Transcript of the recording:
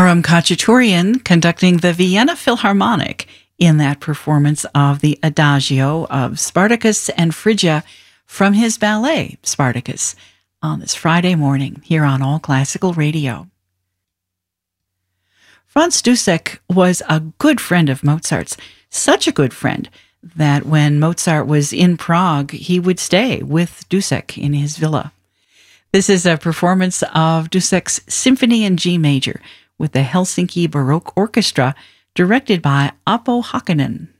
Aram Khachaturian conducting the Vienna Philharmonic in that performance of the Adagio of Spartacus and Phrygia from his ballet, Spartacus, on this Friday morning here on All Classical Radio. Franz Dussek was a good friend of Mozart's, such a good friend that when Mozart was in Prague, he would stay with Dussek in his villa. This is a performance of Dussek's Symphony in G Major with the Helsinki Baroque Orchestra, directed by Appo Hakkanen.